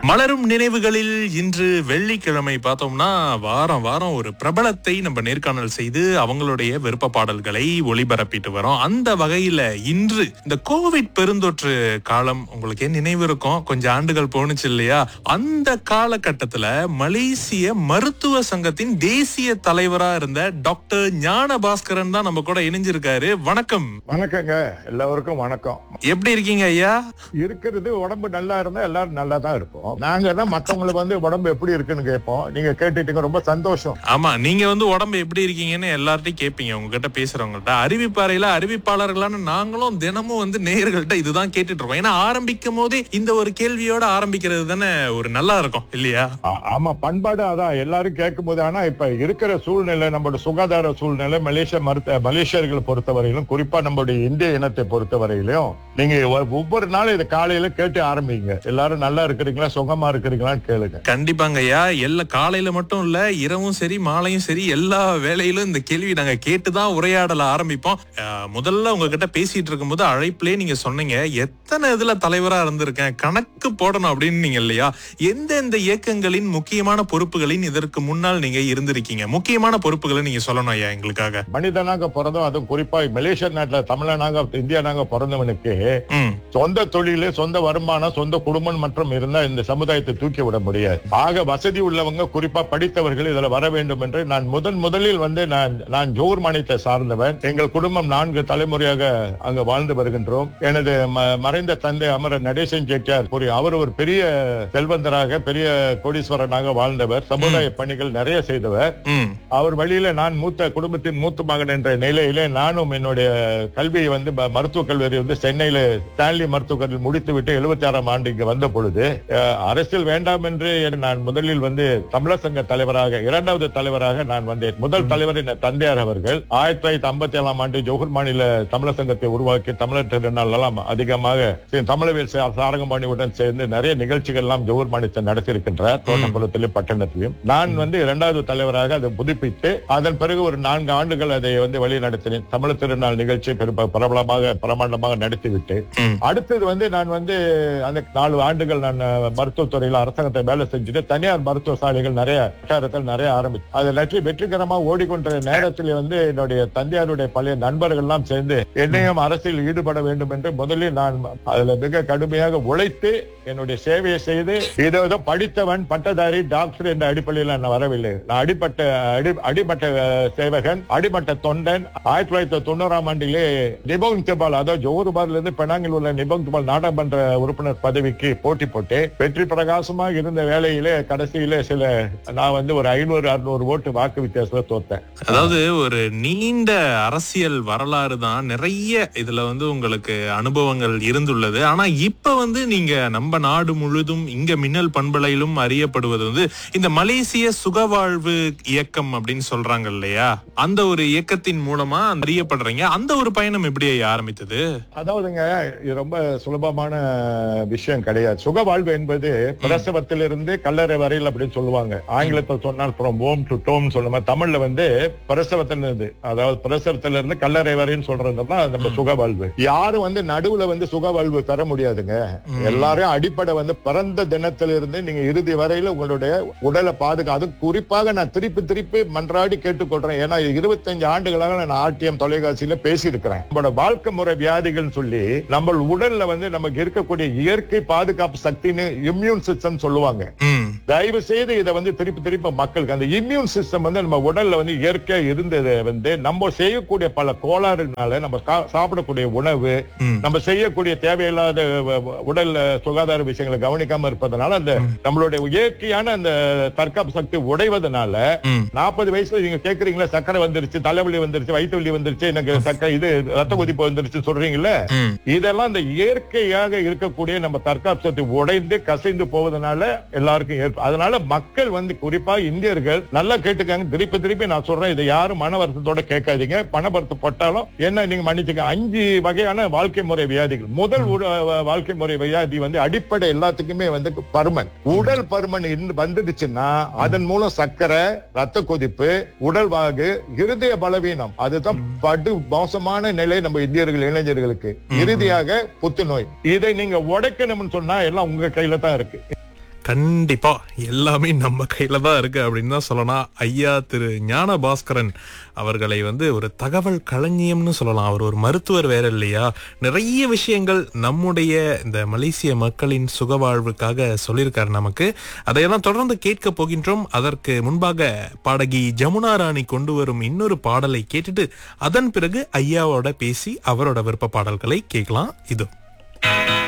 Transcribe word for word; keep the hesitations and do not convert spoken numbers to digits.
மலரும் நினைவுகளில் இன்று வெள்ளிக்கிழமை பார்த்தோம்னா வாரம் வாரம் ஒரு பிரபலத்தை நம்ம நேர்காணல் செய்து அவங்களுடைய விருப்ப பாடல்களை ஒளிபரப்பிட்டு வரோம். அந்த வகையில இன்று இந்த கோவிட் பெருந்தொற்று காலம் உங்களுக்கு நினைவு இருக்கும், கொஞ்சம் ஆண்டுகள் போனுச்சு இல்லையா? அந்த காலகட்டத்துல மலேசிய மருத்துவ சங்கத்தின் தேசிய தலைவரா இருந்த டாக்டர் ஞான பாஸ்கரன் தான் நம்ம கூட இணைஞ்சிருக்காரு. வணக்கம். வணக்கங்க, எல்லாருக்கும் வணக்கம். எப்படி இருக்கீங்க ஐயா? இருக்கிறது உடம்பு நல்லா இருந்தா எல்லாரும் நல்லா தான் இருப்போம். நாங்க தான் மத்தவங்களுக்கு வந்து உடம்பு எப்படி இருக்குன்னு கேட்போம். நீங்க கேட்டுட்டீங்க, ரொம்ப சந்தோஷம். ஆமா, நீங்க வந்து உடம்பு எப்படி இருக்கீங்கன்னு எல்லார்ட்டையும் கேட்பீங்க, உங்ககிட்ட பேசுறவங்கள்ட்ட. அறிவிப்பாறையில அறிவிப்பாளர்களான நாங்களும் தினமும் வந்து நேயர்கள்ட்ட இதுதான் கேட்டுட்டு இருக்கோம். ஏன்னா ஆரம்பிக்கும் போதே இந்த ஒரு கேள்வியோட ஆரம்பிக்கிறது தானே ஒரு நல்லா இருக்கும் இல்லையா? ஆமா, பண்பாடு அதான் எல்லாரும் கேட்கும் போது. ஆனா இப்ப இருக்கிற சூழ்நிலை, நம்மளோட சுகாதார சூழ்நிலை மலேசிய மருத்துவ மலேசியர்களை பொறுத்தவரையிலும், குறிப்பா நம்மளுடைய இந்திய இனத்தை பொறுத்தவரையிலும், நீங்க ஒவ்வொரு நாளும் இதை காலையில கேட்டு ஆரம்பிங்க. எல்லாரும் நல்லா இருக்கிறீங்களா, சுகமா இருக்கிறீங்களான்னு கேளுங்க. கண்டிப்பாங்க ஐயா. எல்லா காலையில மட்டும் இல்ல, இரவும் சரி மாலையும் சரி எல்லா வேலையிலும் இந்த கேள்வி நாங்க கேட்டுதான் உரையாடல ஆரம்பிப்போம். முதல்ல உங்ககிட்ட பேசிட்டு இருக்கும் போது அழைப்பிலே நீங்க சொன்னீங்க, எத்தனை இதுல தலைவரா இருந்திருக்கேன் கணக்கு போடணும் அப்படின்னு நீங்க இல்லையா? எந்தெந்த இயக்கங்களின் முக்கியமான பொறுப்புகளின் இதற்கு முன்னால் நீங்க இருந்திருக்கீங்க? முக்கியமான பொறுப்புகளை நீங்க சொல்லணும் ஐயா எங்களுக்காக. மனிதனாக பிறந்தோம், அதுவும் குறிப்பா மலேசியா நாட்டுல தமிழனாக இந்தியனாக பிறந்தவனுக்கு சொந்த தொழிலு, சொந்த வருமானம், சொந்த குடும்பம் மற்றும் இருந்தா இந்த சமுதாயத்தை தூக்கி விட முடியாது. ஆக வசதி உள்ளவங்க, குறிப்பா படித்தவர்கள் இதுல வர வேண்டும் என்று நான் முதன் முதலில் வந்து நான் நான் ஜோர் மாநிலத்தை சார்ந்தவன். எங்கள் குடும்பம் நான்கு தலைமுறையாக அங்க வாழ்ந்து வருகின்றோம். எனது மறைந்த தந்தை அமரர் நடேசன் செட்டியார், அவர் ஒரு பெரிய செல்வந்தராக பெரிய கோடீஸ்வரனாக வாழ்ந்தவர், சமுதாய பணிகள் நிறைய செய்தவர். அவர் வழியில நான் மூத்த குடும்பத்தின் மூத்த மகன் என்ற நிலையிலே நானும் என்னுடைய கல்வியை வந்து மருத்துவக் கல்வி வந்து சென்னையில ஸ்டான்லி மருத்துவக் கல்வி முடித்து விட்டு எழுபத்தி ஆறாம் ஆண்டு இங்கு வந்த பொழுது அரசியல் வேண்டாம் என்று நான் முதலில் வந்து தமிழர் சங்க தலைவராக, இரண்டாவது தலைவராக நான் வந்தேன். முதல் தலைவர் என் தந்தையார் அவர்கள் ஆயிரத்தி தொள்ளாயிரத்தி ஐம்பத்தி ஏழாம் ஆண்டு ஜோகூர் மாநில தமிழர் சங்கத்தை உருவாக்கி தமிழர் திருநாள் எல்லாம் அதிகமாக தமிழவியல் சாரங்கபாணியுடன் சேர்ந்து நிறைய நிகழ்ச்சிகள் எல்லாம் ஜோகூர் மாநிலத்தை நடத்தியிருக்கின்றார், தோட்டக்குளத்திலும் பட்டணத்திலும். நான் வந்து இரண்டாவது தலைவராக அதை புதுப்பித்து அதன் பிறகு ஒரு நான்கு ஆண்டுகள் அதை வந்து வழி நடத்தினேன். தமிழர் திருநாள் நிகழ்ச்சி பிரபலமாக பிரமாண்டமாக நடத்திவிட்டு அடுத்தது வந்து நான் வந்து அந்த நாலு ஆண்டுகள் நான் மருத்துவத்துறையில அரசாங்கத்தை வேலை செஞ்சுட்டு தனியார் மருத்துவ சாலைகள் நிறைய வட்டாரத்தில் நிறைய ஆரம்பிச்சு அது வெற்றி வெற்றிகரமாக ஓடிக்கொண்ட நேரத்தில் வந்து என்னுடைய தந்தையாருடைய பழைய நண்பர்கள் எல்லாம் சேர்ந்து என்னையும் அரசியல் ஈடுபட வேண்டும் என்று முதலில் நான் அதுல மிக கடுமையாக உழைத்து என்னுடைய சேவையை செய்து ஏதோ படித்தவன் பட்டதாரி டாக்டர் என்ற அடிப்படையில் நான் வரவில்லை. நான் அடிப்பட்ட அடிமட்ட சேவகன், அடிமட்ட தொண்டன். ஆயிரத்தி தொள்ளாயிரத்தி தொண்ணூறாம் ஆண்டிலே நிபோங் திபால், அதாவது ஜோஹர்பார்ல இருந்து பெனாங்கில் உள்ள நிபோங் திபால் நாடாளுமன்ற உறுப்பினர் பதவிக்கு போட்டி போட்டு வெற்றி பிரகாசமாக இருந்த வேளையிலே கடைசியிலே சில நான் வந்து ஒரு ஐநூறு அறுநூறு ஓட்டு வாக்கு வித்தியாசத்துல தோத்தேன். அதாவது ஒரு நீண்ட அரசியல் வரலாறு தான், நிறைய இதுல வந்து உங்களுக்கு அனுபவங்கள் இருந்துள்ளது. ஆனா இப்ப வந்து நீங்க நம்ம நாடு முழுதும் இங்க மின்னல் பண்பலையிலும் அறியப்படுவது வந்து இந்த மலேசிய சுகவாழ்வு இயக்கம் அப்படின்னு சொல்றாங்க இல்லையா? அந்த ஒரு இயக்கத்தின் மூலமா அறியப்படுறீங்க. அந்த ஒரு பயணம் எப்படி ஆரம்பித்தது? அதாவதுங்க, இது ரொம்ப சுலபமான விஷயம் கிடையாது. சுகவாழ்வு என்பது பிரசவத்திலிருந்து கல்லறை வரையில் அப்படின்னு சொல்லுவாங்க. ஆங்கிலத்தை சொன்னால் from womb to tomb சொல்லுவாங்க. தமிழ்ல வந்து பிரசவத்திலிருந்து, அதாவது பிரசவத்திலிருந்து கல்லறை வரைன்னு சொல்றதுதான் நம்ம சுகவாழ்வு. யாரும் வந்து நடுவுல வந்து சுகவாழ்வு பெற முடியாதுங்க. எல்லாரும் அடிப்படை வந்து பிறந்த தினத்திலிருந்து நீங்க இறுதி வரையில உங்களுடைய உடலை பாதுகாத்து, குறிப்பாக நான் திருப்பி திருப்பி மன்றாடி கேட்டுக்கொள்றேன். ஏன்னா இருபத்தி அஞ்சு ஆண்டுகளாக நான் ஆர்டிஎம் தொலைக்காட்சியில பேசி இருக்கிறேன். நம்மளோட வாழ்க்கை முறை வியாதிகள் சொல்லி நம்ம உடல்ல வந்து நமக்கு இருக்கக்கூடிய இயற்கை பாதுகாப்பு சக்தின்னு இம்யூன் சிஸ்டம் சொல்லுவாங்க. தயவு செய்து இதை வந்து திருப்பி திருப்பி மக்களுக்கு அந்த இம்யூன் சிஸ்டம் வந்து நம்ம உடல்ல வந்து இயற்கையா இருந்தது வந்து நம்ம செய்யக்கூடிய பல கோளாறுனால நம்ம சாப்பிடக்கூடிய உணவு, நம்ம செய்யக்கூடிய தேவையில்லாத உடல் சுகாதார விஷயங்களை கவனிக்காம இருப்பதனால அந்த நம்மளுடைய இயற்கையான அந்த தற்காப்பு சக்தி உடைவதனால நாற்பது வயசுல நீங்க கேக்குறீங்களா, சக்கரை வந்துருச்சு, தலைவலி வந்துருச்சு, வயிற்று வலி வந்துருச்சு, எனக்கு சக்கரை இது ரத்த கொதிப்பு வந்துருச்சு சொல்றீங்கல்ல, இதெல்லாம் இந்த இயற்கையாக இருக்கக்கூடிய நம்ம தற்காப்பு சக்தி உடைந்து கசைந்து போவதனால எல்லாருக்கும் ஏற்ப. அதனால மக்கள் வந்து குறிப்பா இந்தியர்கள் நல்லா கேட்டுக்காங்க. திருப்பி திருப்பி நான் சொல்றேன், இதை யாரும் மன வருத்தத்தோட கேட்காதீங்க. பண வருத்தம் பட்டாலும் என்ன நீங்க மன்னிச்சுக்க. அஞ்சு வகையான வாழ்க்கை முறை வியாதிகள். முதல் வாழ்க்கை முறை வியாதி வந்து அடிப்படை எல்லாத்துக்குமே வந்து பருமன். உடல் பருமன் வந்துடுச்சுன்னா அதன் மூலம் சர்க்கரை, ரத்த கொதிப்பு, உடல் வாகு, இருதய பலவீனம், அதுதான் படு மோசமான நிலை நம்ம இந்தியர்கள் இளைஞர்களுக்கு. இறுதியாக புத்துநோய். இதை நீங்க உடைக்கணும்னு சொன்னா எல்லாம் உங்க கையில தான் இருக்கு. கண்டிப்பா எல்லாமே நம்ம கையில தான் இருக்கு அப்படின்னு தான் சொல்லலாம். ஐயா திரு ஞான பாஸ்கரன் அவர்களை வந்து ஒரு தகவல் களஞ்சியம்னு சொல்லலாம். அவர் ஒரு மருத்துவர் வேற இல்லையா? நிறைய விஷயங்கள் நம்முடைய இந்த மலேசிய மக்களின் சுகவாழ்வுக்காக சொல்லியிருக்காரு நமக்கு. அதையெல்லாம் தொடர்ந்து கேட்க போகின்றோம். அதற்கு முன்பாக பாடகி ஜமுனா ராணி கொண்டு வரும் இன்னொரு பாடலை கேட்டுட்டு அதன் பிறகு ஐயாவோட பேசி அவரோட விருப்ப பாடல்களை கேட்கலாம். இது